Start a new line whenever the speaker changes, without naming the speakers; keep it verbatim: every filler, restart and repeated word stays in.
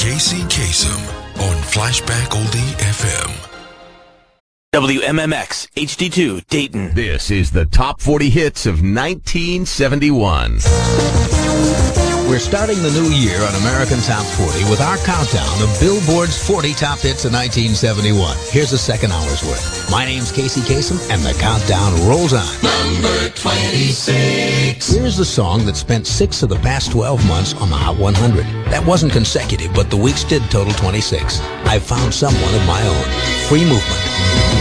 Casey Kasem on Flashback Oldie F M.
W M M X H D two Dayton.
This is the top forty hits of nineteen seventy-one.
We're starting the new year on American Top forty with our countdown of Billboard's forty top hits of nineteen seventy-one. Here's a second hour's worth. My name's Casey Kasem, and the countdown rolls on.
Number twenty-six.
Here's the song that spent six of the past twelve months on the Hot one hundred. That wasn't consecutive, but the weeks did total twenty-six. I Found Someone of My Own. Free Movement.